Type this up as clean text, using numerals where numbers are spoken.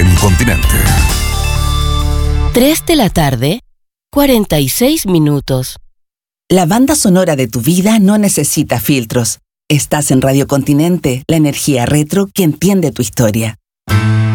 en Continente. 3 de la tarde, 46 minutos. La banda sonora de tu vida no necesita filtros. Estás en Radio Continente, la energía retro que entiende tu historia.